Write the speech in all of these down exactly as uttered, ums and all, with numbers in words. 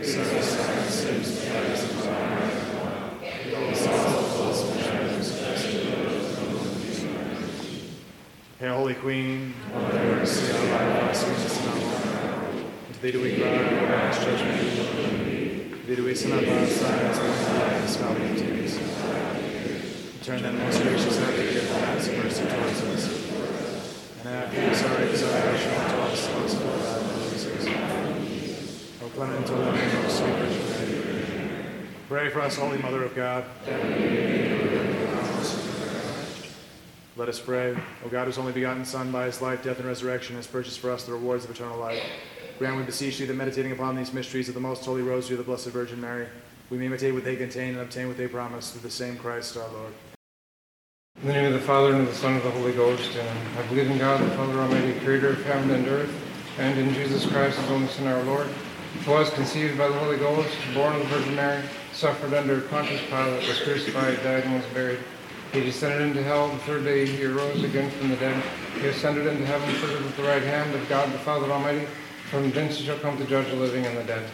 Hail, Holy Queen, Mother of mercy, our life, our sweetness, and our hope. To thee do we cry, our last judgment. To thee do we send up our sighs, and our eyes, valley of tears. Return then, most gracious Advocate, and have mercy towards us. And after this our exaltation to us, us for thy Jesus. O clement, O loving, O sweet Virgin Mary. Pray for us, Holy Mother of God. Let us pray. O God, whose only begotten Son, by his life, death, and resurrection, has purchased for us the rewards of eternal life, grant, we beseech thee, that meditating upon these mysteries of the most holy rosary of the Blessed Virgin Mary, we may imitate what they contain and obtain what they promise, through the same Christ our Lord. In the name of the Father, and of the Son, and of the Holy Ghost. Amen. I believe in God, the Father Almighty, creator of heaven and earth, and in Jesus Christ, his only Son, our Lord, who was conceived by the Holy Ghost, born of the Virgin Mary, suffered under Pontius Pilate, was crucified, died, and was buried. He descended into hell. The third day he arose again from the dead. He ascended into heaven, seated at the right hand of God the Father Almighty. From thence he shall come to judge the living and the dead.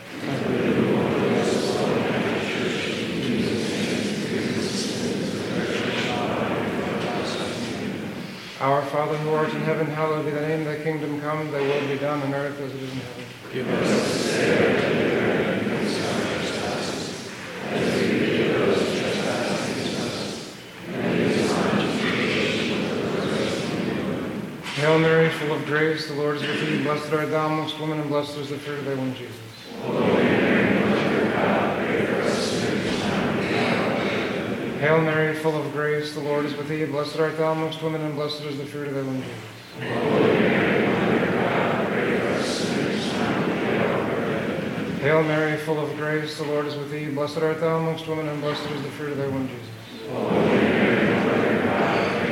Our Father who art in heaven, hallowed be thy name. Thy kingdom come, thy will be done on earth as it is in heaven. Give us this day our daily bread, and forgive us our trespasses, as we forgive those who trespass against us. And lead us not into temptation, but deliver us from evil. Hail Mary, full of grace, the Lord is with thee. Blessed art thou amongst women, and blessed is the fruit of thy womb, Jesus. Holy Mary, Mother of God, pray for us sinners, now and at the hour of our death. Hail Mary, full of grace, the Lord is with thee. Blessed art thou amongst women, and blessed is the fruit of thy womb, Jesus. Holy Mary, Mother of God, pray for us sinners, now and at the hour of our death. Hail Mary, full of grace, the Lord is with thee. Blessed art thou amongst women, and blessed is the fruit of thy womb, Jesus. Holy Mary, Mother of God,